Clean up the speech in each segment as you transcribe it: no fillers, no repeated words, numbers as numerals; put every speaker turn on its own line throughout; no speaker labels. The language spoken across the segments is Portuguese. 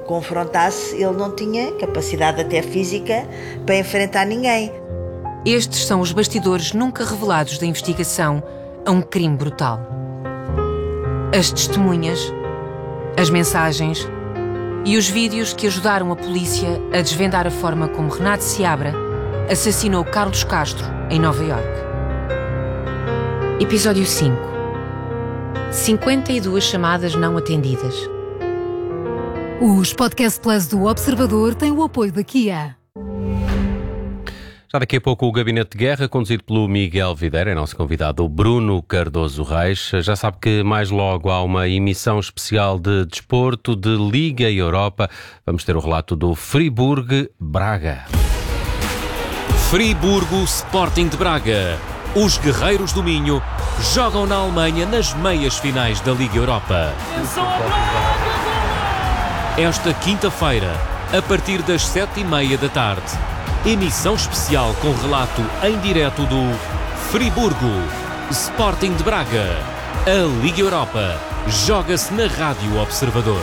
confrontasse, ele não tinha capacidade até física para enfrentar ninguém.
Estes são os bastidores nunca revelados da investigação a um crime brutal. As testemunhas, as mensagens e os vídeos que ajudaram a polícia a desvendar a forma como Renato Seabra assassinou Carlos Castro em Nova Iorque. Episódio 5. 52 chamadas não atendidas.
Os Podcast Plus do Observador têm o apoio da Kia.
Já daqui a pouco o Gabinete de Guerra, conduzido pelo Miguel Videira, é nosso convidado, o Bruno Cardoso Reis. Já sabe que mais logo há uma emissão especial de desporto de Liga Europa. Vamos ter o relato do Friburgo-Braga.
Friburgo Sporting de Braga. Os guerreiros do Minho jogam na Alemanha nas meias finais da Liga Europa. Esta quinta-feira, a partir das 7h30 da tarde, emissão especial com relato em direto do Friburgo Sporting de Braga. A Liga Europa joga-se na Rádio Observador.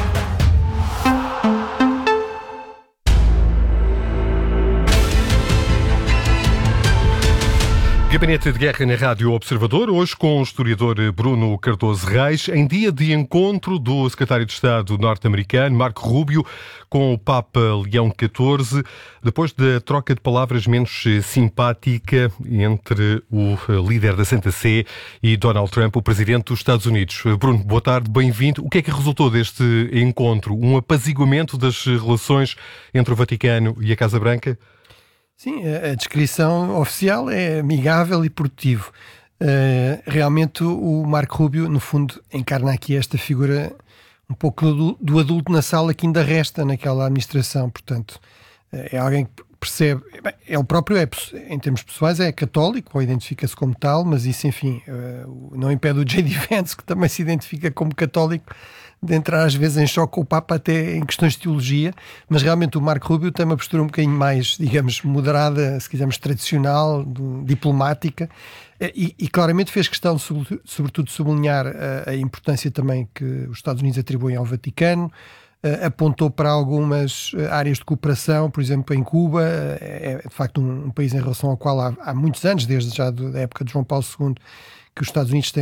Gabinete de Guerra na Rádio Observador, hoje com o historiador Bruno Cardoso Reis, em dia de encontro do secretário de Estado norte-americano, Marco Rubio, com o Papa Leão XIV, depois da troca de palavras menos simpática entre o líder da Santa Sé e Donald Trump, o presidente dos Estados Unidos. Bruno, boa tarde, bem-vindo. O que é que resultou deste encontro? Um apaziguamento das relações entre o Vaticano e a Casa Branca?
Sim, a descrição oficial é amigável e produtivo. Realmente o Marco Rubio, no fundo, encarna aqui esta figura um pouco do adulto na sala que ainda resta naquela administração. Portanto, é alguém que percebe... Bem, ele próprio, em termos pessoais, é católico, ou identifica-se como tal, mas isso, enfim, não impede o J.D. Vance, que também se identifica como católico, de entrar às vezes em choque com o Papa até em questões de teologia, mas realmente o Marco Rubio tem uma postura um bocadinho mais, digamos, moderada, se quisermos tradicional, diplomática, e claramente fez questão, sobretudo, de sublinhar a importância também que os Estados Unidos atribuem ao Vaticano, apontou para algumas áreas de cooperação, por exemplo, em Cuba, é de facto um país em relação ao qual há muitos anos, desde já da época de João Paulo II, que os Estados Unidos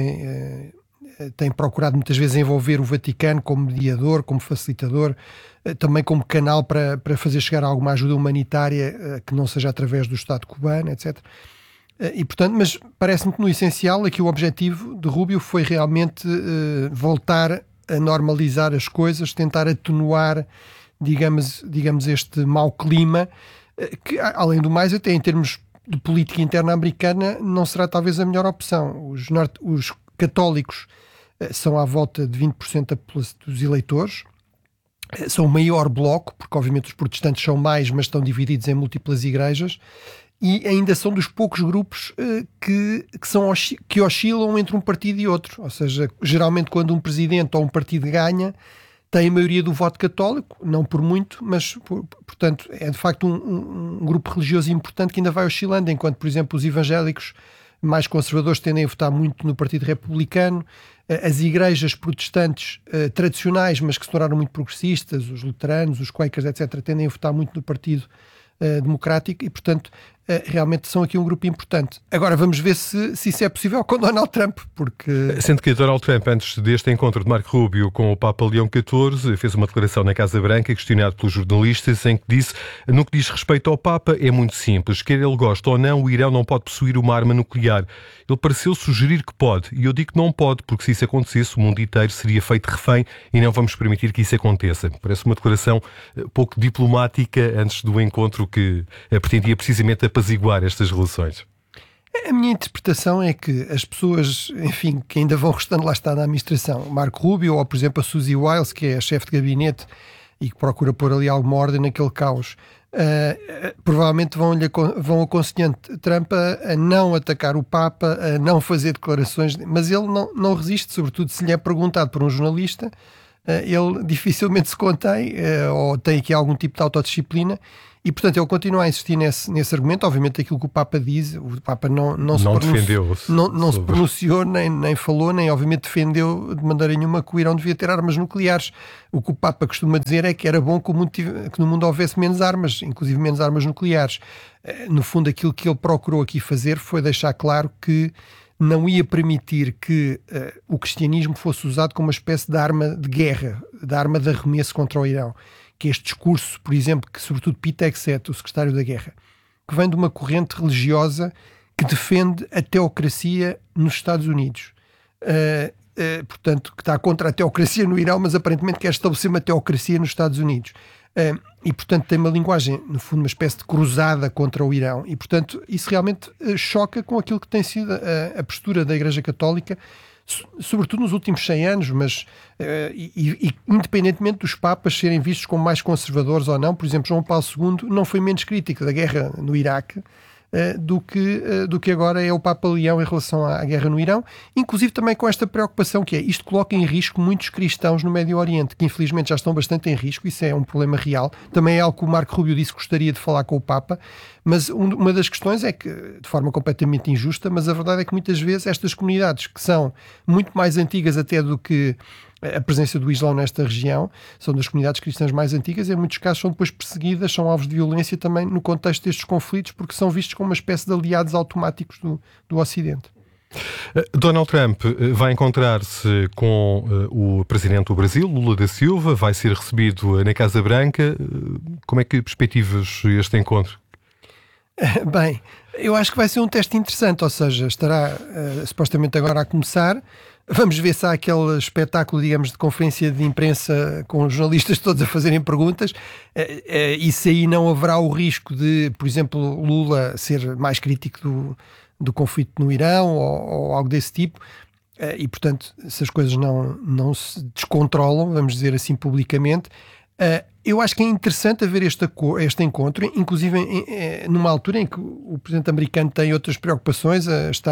têm procurado muitas vezes envolver o Vaticano como mediador, como facilitador, também como canal para fazer chegar alguma ajuda humanitária que não seja através do Estado cubano, etc. E, portanto, mas parece-me que no essencial aqui o objetivo de Rubio foi realmente voltar a normalizar as coisas, tentar atenuar, digamos este mau clima, que além do mais até em termos de política interna americana não será talvez a melhor opção. Os católicos são à volta de 20% dos eleitores, são o maior bloco, porque obviamente os protestantes são mais, mas estão divididos em múltiplas igrejas, e ainda são dos poucos grupos que oscilam entre um partido e outro. Ou seja, geralmente quando um presidente ou um partido ganha, tem a maioria do voto católico, não por muito, mas, portanto, é de facto um grupo religioso importante que ainda vai oscilando, enquanto, por exemplo, os evangélicos mais conservadores tendem a votar muito no Partido Republicano, as igrejas protestantes tradicionais, mas que se tornaram muito progressistas, os luteranos, os quakers, etc., tendem a votar muito no Partido Democrático e, portanto, realmente são aqui um grupo importante. Agora vamos ver se isso é possível com Donald Trump, porque...
Sendo que Donald Trump, antes deste encontro de Marco Rubio com o Papa Leão XIV, fez uma declaração na Casa Branca, questionado pelos jornalistas, em que disse: no que diz respeito ao Papa é muito simples, quer ele goste ou não, o Irão não pode possuir uma arma nuclear. Ele pareceu sugerir que pode, e eu digo que não pode, porque se isso acontecesse, o mundo inteiro seria feito refém e não vamos permitir que isso aconteça. Parece uma declaração pouco diplomática antes do encontro que pretendia precisamente apaziguar estas relações.
A minha interpretação é que as pessoas, enfim, que ainda vão restando lá está na administração, Marco Rubio ou, por exemplo, a Suzy Wiles, que é a chefe de gabinete e que procura pôr ali alguma ordem naquele caos, provavelmente vão aconselhando Trump a não atacar o Papa, a não fazer declarações, mas ele não resiste, sobretudo se lhe é perguntado por um jornalista ele dificilmente se contém ou tem aqui algum tipo de autodisciplina. E, portanto, ele continua a insistir nesse argumento. Obviamente, aquilo que o Papa diz, o Papa não se pronunciou, nem falou, nem, obviamente, defendeu de maneira nenhuma que o Irão devia ter armas nucleares. O que o Papa costuma dizer é que era bom que no mundo houvesse menos armas, inclusive menos armas nucleares. No fundo, aquilo que ele procurou aqui fazer foi deixar claro que não ia permitir que o cristianismo fosse usado como uma espécie de arma de guerra, de arma de arremesso contra o Irão. Que este discurso, por exemplo, que sobretudo Pete Hegseth, o secretário da Guerra, que vem de uma corrente religiosa que defende a teocracia nos Estados Unidos. Portanto, que está contra a teocracia no Irão, mas aparentemente quer estabelecer uma teocracia nos Estados Unidos. E, portanto, tem uma linguagem, no fundo, uma espécie de cruzada contra o Irão. E, portanto, isso realmente choca com aquilo que tem sido a postura da Igreja Católica, sobretudo nos últimos 100 anos, mas independentemente dos papas serem vistos como mais conservadores ou não. Por exemplo, João Paulo II não foi menos crítico da guerra no Iraque do que agora é o Papa Leão em relação à guerra no Irão, inclusive também com esta preocupação que é, isto coloca em risco muitos cristãos no Médio Oriente, que infelizmente já estão bastante em risco, isso é um problema real. Também é algo que o Marco Rubio disse que gostaria de falar com o Papa, mas uma das questões é que, de forma completamente injusta, mas a verdade é que muitas vezes estas comunidades, que são muito mais antigas até do que a presença do Islão nesta região, são das comunidades cristãs mais antigas, em muitos casos são depois perseguidas, são alvos de violência também no contexto destes conflitos, porque são vistos como uma espécie de aliados automáticos do Ocidente.
Donald Trump vai encontrar-se com o presidente do Brasil, Lula da Silva, vai ser recebido na Casa Branca. Como é que perspectivas este encontro?
Bem, eu acho que vai ser um teste interessante, ou seja, estará supostamente agora a começar. Vamos ver se há aquele espetáculo, digamos, de conferência de imprensa com os jornalistas todos a fazerem perguntas. Isso aí não haverá o risco de, por exemplo, Lula ser mais crítico do conflito no Irão ou algo desse tipo. E, portanto, se as coisas não se descontrolam, vamos dizer assim publicamente, eu acho que é interessante haver este encontro, inclusive numa altura em que o presidente americano tem outras preocupações,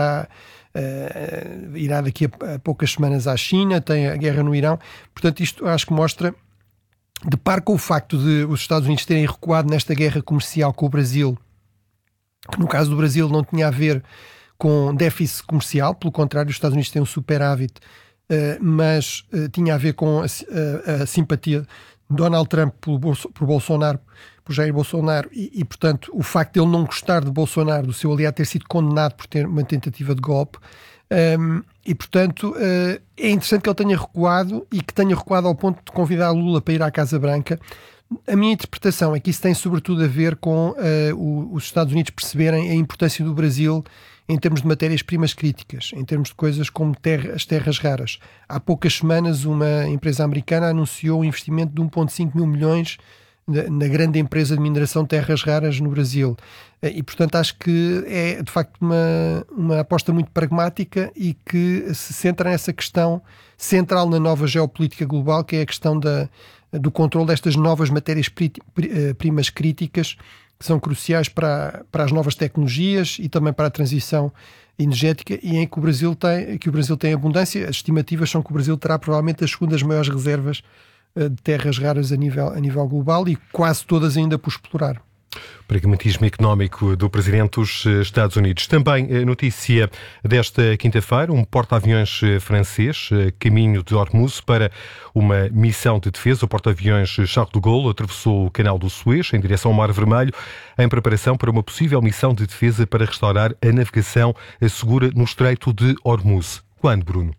irá daqui a poucas semanas à China, tem a guerra no Irão. Portanto, isto acho que mostra, de par com o facto de os Estados Unidos terem recuado nesta guerra comercial com o Brasil, que no caso do Brasil não tinha a ver com déficit comercial, pelo contrário, os Estados Unidos têm um superávit, mas tinha a ver com a simpatia de Donald Trump por Bolsonaro, por Jair Bolsonaro, e portanto o facto de ele não gostar de Bolsonaro, do seu aliado ter sido condenado por ter uma tentativa de golpe, e portanto é interessante que ele tenha recuado, e que tenha recuado ao ponto de convidar Lula para ir à Casa Branca. A minha interpretação é que isso tem sobretudo a ver com os Estados Unidos perceberem a importância do Brasil em termos de matérias-primas críticas, em termos de coisas como as terras raras. Há poucas semanas uma empresa americana anunciou um investimento de 1,5 mil milhões na grande empresa de mineração de terras raras no Brasil. E, portanto, acho que é, de facto, uma aposta muito pragmática e que se centra nessa questão central na nova geopolítica global, que é a questão do controle destas novas matérias-primas críticas, que são cruciais para as novas tecnologias e também para a transição energética, e em que o Brasil tem abundância. As estimativas são que o Brasil terá provavelmente as segundas maiores reservas de terras raras a nível global, e quase todas ainda por explorar.
Pragmatismo económico do Presidente dos Estados Unidos. Também notícia desta quinta-feira, um porta-aviões francês, caminho de Hormuz para uma missão de defesa. O porta-aviões Charles de Gaulle atravessou o canal do Suez em direção ao Mar Vermelho, em preparação para uma possível missão de defesa para restaurar a navegação segura no Estreito de Hormuz. Quando, Bruno?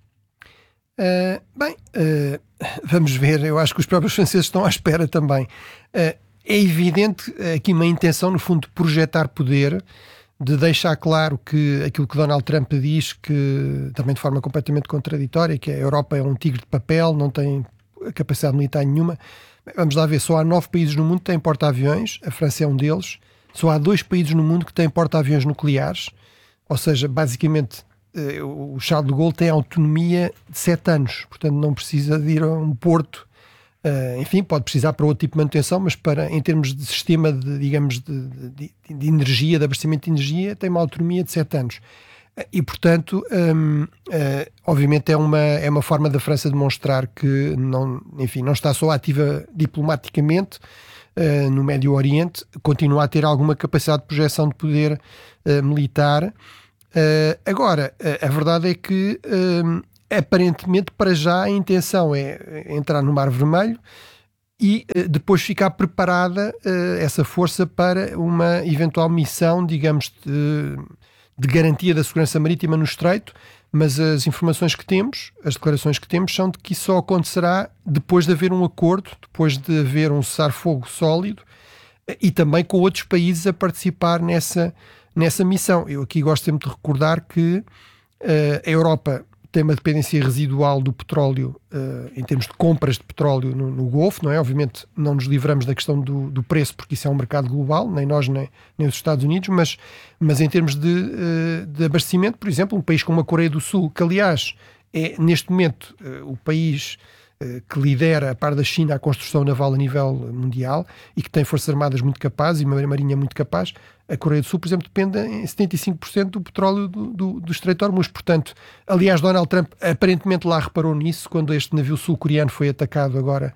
Vamos ver. Eu acho que os próprios franceses estão à espera também. É evidente aqui uma intenção, no fundo, de projetar poder, de deixar claro que aquilo que Donald Trump diz, que também de forma completamente contraditória, que a Europa é um tigre de papel, não tem capacidade militar nenhuma. Vamos lá ver, só há 9 países no mundo que têm porta-aviões, a França é um deles, só há 2 países no mundo que têm porta-aviões nucleares, ou seja, basicamente o Charles de Gaulle tem autonomia de 7 anos, portanto não precisa de ir a um porto. Enfim, pode precisar para outro tipo de manutenção, mas em termos de sistema de energia, de abastecimento de energia, tem uma autonomia de 7 anos. E, portanto, obviamente é uma forma da França demonstrar que não está só ativa diplomaticamente no Médio Oriente, continua a ter alguma capacidade de projeção de poder militar. Agora, a verdade é que aparentemente para já a intenção é entrar no Mar Vermelho e depois ficar preparada essa força para uma eventual missão, digamos, de garantia da segurança marítima no Estreito, mas as informações que temos, as declarações que temos, são de que isso só acontecerá depois de haver um acordo, depois de haver um cessar-fogo sólido e também com outros países a participar nessa missão. Eu aqui gosto sempre de recordar que a Europa tem uma dependência residual do petróleo em termos de compras de petróleo no Golfo, não é? Obviamente não nos livramos da questão do preço, porque isso é um mercado global, nem nós nem os Estados Unidos, mas em termos de abastecimento, por exemplo, um país como a Coreia do Sul, que aliás é neste momento o país que lidera, a par da China, a construção naval a nível mundial e que tem forças armadas muito capazes e uma marinha muito capaz. A Coreia do Sul, por exemplo, depende em 75% do petróleo do Estreito de Hormuz. Portanto, aliás, Donald Trump aparentemente lá reparou nisso quando este navio sul-coreano foi atacado agora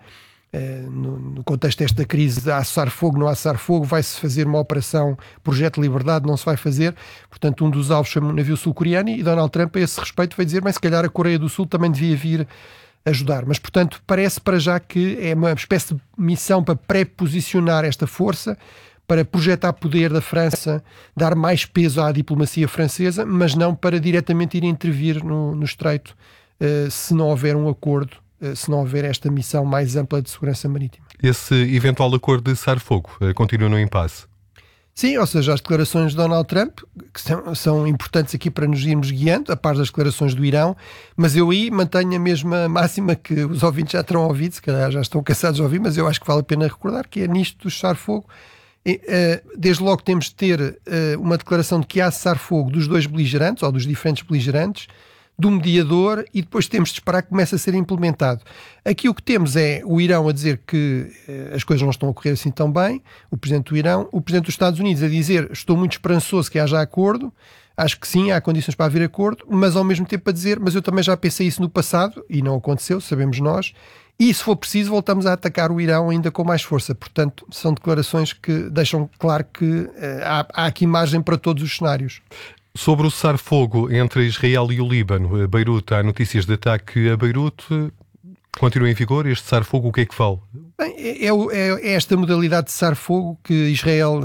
no contexto desta crise. Há cessar-fogo, não há cessar-fogo, vai-se fazer uma operação Projeto de Liberdade, não se vai fazer. Portanto, um dos alvos foi um navio sul-coreano e Donald Trump a esse respeito vai dizer, mas se calhar a Coreia do Sul também devia vir ajudar. Mas, portanto, parece para já que é uma espécie de missão para pré-posicionar esta força, para projetar poder da França, dar mais peso à diplomacia francesa, mas não para diretamente ir intervir no Estreito, se não houver um acordo, se não houver esta missão mais ampla de segurança marítima.
Esse eventual acordo de cessar-fogo continua no impasse?
Sim, ou seja, as declarações de Donald Trump, que são importantes aqui para nos irmos guiando, a par das declarações do Irão, mas eu aí mantenho a mesma máxima que os ouvintes já terão ouvido, se calhar já estão cansados de ouvir, mas eu acho que vale a pena recordar, que é nisto do cessar-fogo. Desde logo temos de ter uma declaração de que há cessar-fogo dos dois beligerantes, ou dos diferentes beligerantes, do mediador, e depois temos de esperar que comece a ser implementado. Aqui o que temos é o Irão a dizer que as coisas não estão a correr assim tão bem, o Presidente do Irão, o Presidente dos Estados Unidos a dizer estou muito esperançoso que haja acordo, acho que sim, há condições para haver acordo, mas ao mesmo tempo a dizer, mas eu também já pensei isso no passado, e não aconteceu, sabemos nós, e se for preciso voltamos a atacar o Irão ainda com mais força. Portanto, são declarações que deixam claro que há aqui margem para todos os cenários.
Sobre o cessar-fogo entre Israel e o Líbano, Beirute, há notícias de ataque a Beirute. Continua em vigor este cessar-fogo? O que é que vale?
Bem, é esta modalidade de cessar-fogo que Israel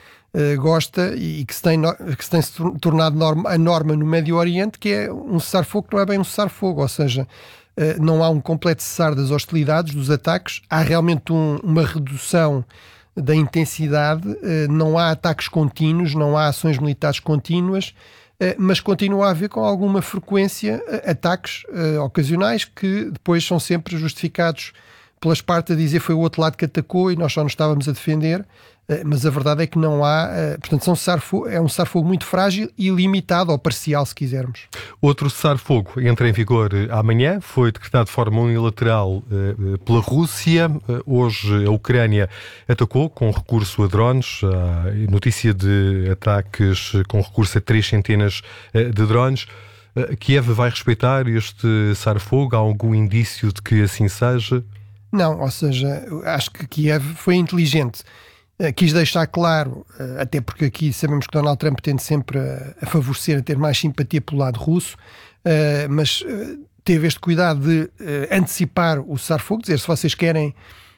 gosta e que se tem tornado a norma no Médio Oriente, que é um cessar-fogo que não é bem um cessar-fogo, ou seja, não há um completo cessar das hostilidades, dos ataques, há realmente uma redução da intensidade, não há ataques contínuos, não há ações militares contínuas, mas continua a haver com alguma frequência ataques ocasionais que depois são sempre justificados pelas partes a dizer foi o outro lado que atacou e nós só nos estávamos a defender, mas a verdade é que não há, portanto é um cessar-fogo muito frágil e limitado ou parcial, se quisermos.
Outro cessar-fogo entra em vigor amanhã, foi decretado de forma unilateral pela Rússia. Hoje a Ucrânia atacou com recurso a drones, a notícia de ataques com recurso a 3 centenas de drones. Kiev vai respeitar este cessar-fogo? Há algum indício de que assim seja?
Não, ou seja, acho que Kiev foi inteligente. Quis deixar claro, até porque aqui sabemos que Donald Trump tende sempre a favorecer, a ter mais simpatia pelo lado russo, mas teve este cuidado de antecipar o cessar-fogo, dizer, se vocês querem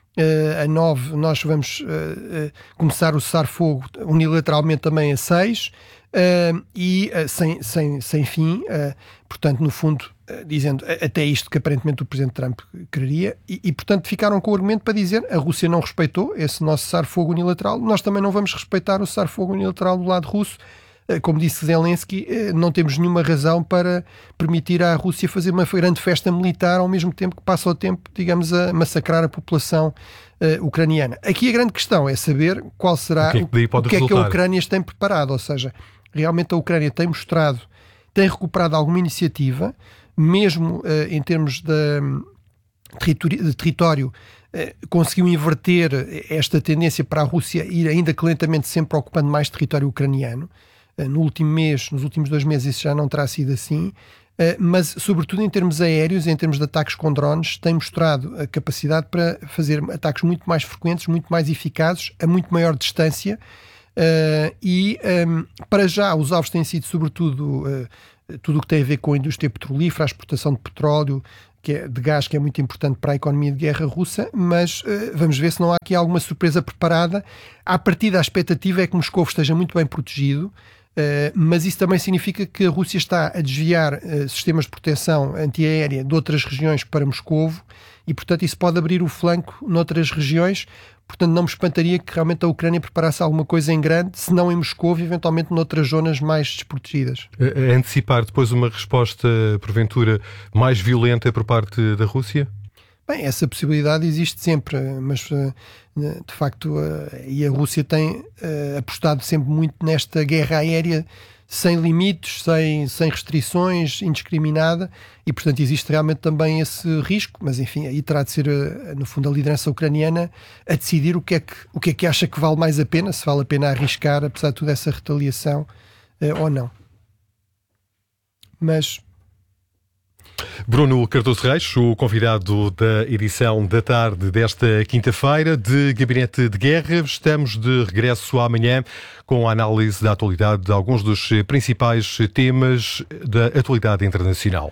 a 9, nós vamos começar o cessar-fogo unilateralmente também a 6, e sem fim, portanto, no fundo, dizendo até isto que aparentemente o Presidente Trump queria, e portanto ficaram com o argumento para dizer a Rússia não respeitou esse nosso cessar-fogo unilateral, nós também não vamos respeitar o cessar-fogo unilateral do lado russo. Como disse Zelensky, não temos nenhuma razão para permitir à Rússia fazer uma grande festa militar ao mesmo tempo que passa o tempo, digamos, a massacrar a população ucraniana. Aqui a grande questão é saber qual será o que é que a Ucrânia tem preparado, ou seja, realmente a Ucrânia tem mostrado, tem recuperado alguma iniciativa, mesmo em termos de território, conseguiu inverter esta tendência para a Rússia ir ainda que lentamente sempre ocupando mais território ucraniano. no último mês, nos últimos 2 meses, isso já não terá sido assim. Mas, sobretudo em termos aéreos, em termos de ataques com drones, tem mostrado a capacidade para fazer ataques muito mais frequentes, muito mais eficazes, a muito maior distância, para já os alvos têm sido sobretudo tudo o que tem a ver com a indústria petrolífera, a exportação de petróleo, de gás, que é muito importante para a economia de guerra russa, mas vamos ver se não há aqui alguma surpresa preparada. À partida, a expectativa é que Moscou esteja muito bem protegido, mas isso também significa que a Rússia está a desviar sistemas de proteção antiaérea de outras regiões para Moscovo e, portanto, isso pode abrir o flanco noutras regiões. Portanto, não me espantaria que realmente a Ucrânia preparasse alguma coisa em grande, se não em Moscovo, eventualmente noutras zonas mais desprotegidas.
Antecipar depois uma resposta, porventura, mais violenta por parte da Rússia?
Bem, essa possibilidade existe sempre, mas de facto e a Rússia tem apostado sempre muito nesta guerra aérea sem limites, sem restrições, indiscriminada, e portanto existe realmente também esse risco, mas enfim, aí terá de ser no fundo a liderança ucraniana a decidir o que é que acha que vale mais a pena, se vale a pena arriscar, apesar de toda essa retaliação ou não. Mas...
Bruno Cardoso Reis, o convidado da edição da tarde desta quinta-feira de Gabinete de Guerra. Estamos de regresso amanhã com a análise da atualidade de alguns dos principais temas da atualidade internacional.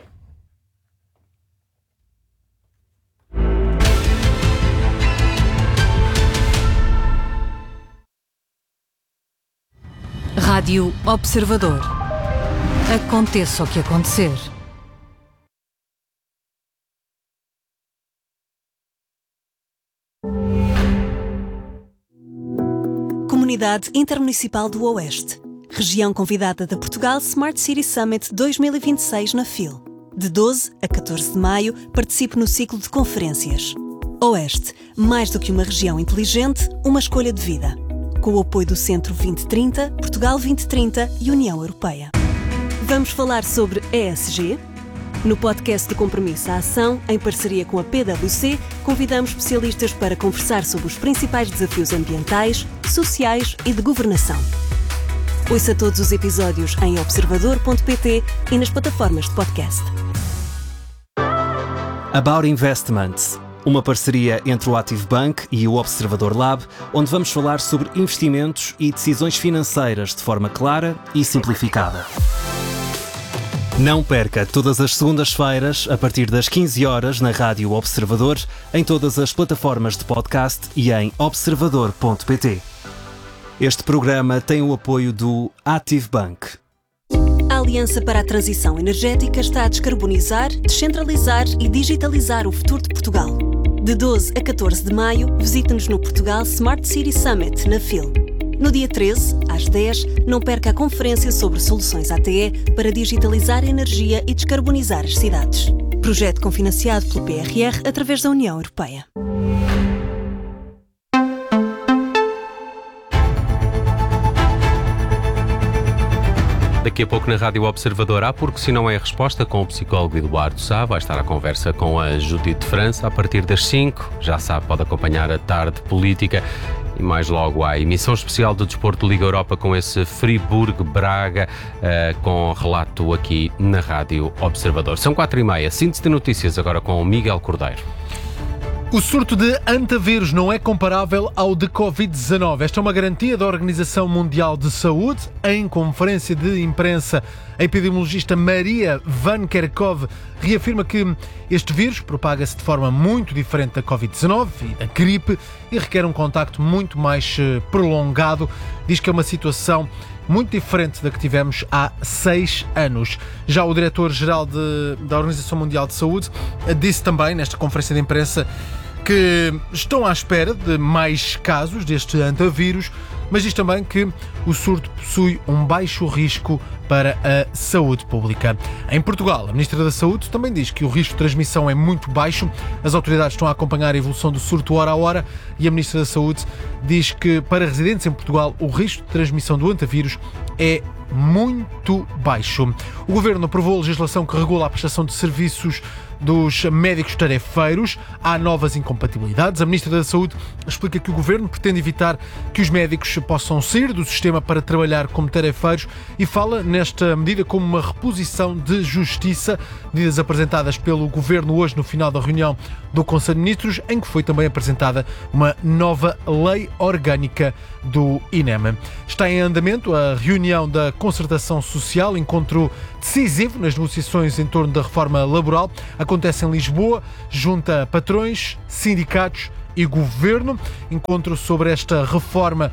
Rádio Observador. Aconteça o que acontecer.
Comunidade Intermunicipal do Oeste. Região convidada da Portugal Smart City Summit 2026 na FIL. De 12 a 14 de maio, participe no ciclo de conferências. Oeste, mais do que uma região inteligente, uma escolha de vida. Com o apoio do Centro 2030, Portugal 2030 e União Europeia. Vamos falar sobre ESG? No podcast de Compromisso à Ação, em parceria com a PwC, convidamos especialistas para conversar sobre os principais desafios ambientais, sociais e de governação. Ouça todos os episódios em observador.pt e nas plataformas de podcast.
About Investments, uma parceria entre o Active Bank e o Observador Lab, onde vamos falar sobre investimentos e decisões financeiras de forma clara e simplificada. Não perca todas as segundas-feiras, a partir das 15 horas, na Rádio Observador, em todas as plataformas de podcast e em observador.pt. Este programa tem o apoio do Active Bank.
A Aliança para a Transição Energética está a descarbonizar, descentralizar e digitalizar o futuro de Portugal. De 12 a 14 de maio, visite-nos no Portugal Smart City Summit, na FIL. No dia 13, às 10, não perca a conferência sobre soluções ATE para digitalizar a energia e descarbonizar as cidades. Projeto cofinanciado pelo PRR através da União Europeia.
Daqui a pouco na Rádio Observador há Porque Se Não É a Resposta, com o psicólogo Eduardo Sá. Vai estar à conversa com a Judite de França a partir das 5. Já sabe, pode acompanhar a Tarde Política. E mais logo há a emissão especial do Desporto Liga Europa com esse Friburgo-Braga, com relato aqui na Rádio Observador. São 4h30, síntese de notícias agora com o Miguel Cordeiro.
O surto de antavírus não é comparável ao de Covid-19. Esta é uma garantia da Organização Mundial de Saúde. Em conferência de imprensa, a epidemiologista Maria Van Kerkhove reafirma que este vírus propaga-se de forma muito diferente da Covid-19 e da gripe e requer um contacto muito mais prolongado. Diz que é uma situação muito diferente da que tivemos há 6 anos. Já o diretor-geral da Organização Mundial de Saúde disse também, nesta conferência de imprensa, que estão à espera de mais casos deste antavírus, mas diz também que o surto possui um baixo risco para a saúde pública. Em Portugal, a Ministra da Saúde também diz que o risco de transmissão é muito baixo. As autoridades estão a acompanhar a evolução do surto hora a hora e a Ministra da Saúde diz que para residentes em Portugal o risco de transmissão do antavírus é muito baixo. O Governo aprovou a legislação que regula a prestação de serviços dos médicos tarefeiros. Há novas incompatibilidades. A Ministra da Saúde explica que o Governo pretende evitar que os médicos possam sair do sistema para trabalhar como tarefeiros e fala nesta medida como uma reposição de justiça, medidas apresentadas pelo Governo hoje no final da reunião do Conselho de Ministros, em que foi também apresentada uma nova lei orgânica do INEM. Está em andamento a reunião da Concertação Social, encontro decisivo nas negociações em torno da reforma laboral. Acontece em Lisboa, junta patrões, sindicatos e governo. Encontro sobre esta reforma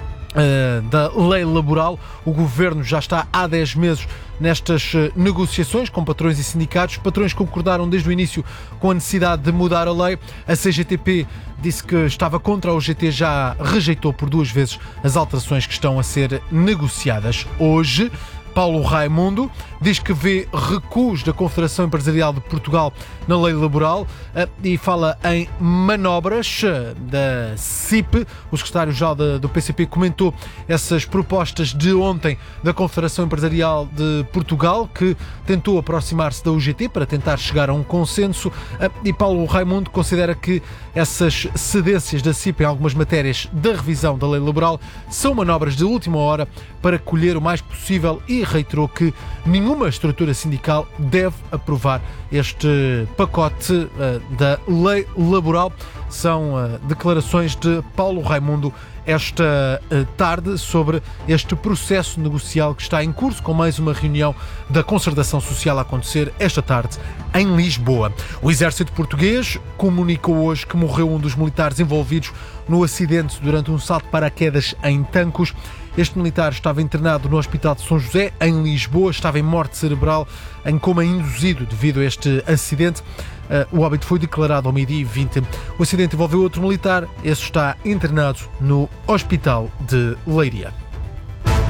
da lei laboral. O Governo já está há 10 meses nestas negociações com patrões e sindicatos. Patrões concordaram desde o início com a necessidade de mudar a lei. A CGTP disse que estava contra, a UGT já rejeitou por 2 vezes as alterações que estão a ser negociadas. Hoje, Paulo Raimundo diz que vê recuos da Confederação Empresarial de Portugal na lei laboral e fala em manobras da CIP. O secretário-geral do PCP comentou essas propostas de ontem da Confederação Empresarial de Portugal, que tentou aproximar-se da UGT para tentar chegar a um consenso, e Paulo Raimundo considera que essas cedências da CIP em algumas matérias da revisão da lei laboral são manobras de última hora para colher o mais possível e reiterou que nenhuma estrutura sindical deve aprovar este pacote da lei laboral. São declarações de Paulo Raimundo esta tarde sobre este processo negocial que está em curso, com mais uma reunião da Concertação Social a acontecer esta tarde em Lisboa. O Exército Português comunicou hoje que morreu um dos militares envolvidos no acidente durante um salto de paraquedas em Tancos. Este militar estava internado no Hospital de São José, em Lisboa, estava em morte cerebral, em coma induzido devido a este acidente. O óbito foi declarado ao 12h20. O acidente envolveu outro militar, esse está internado no Hospital de Leiria.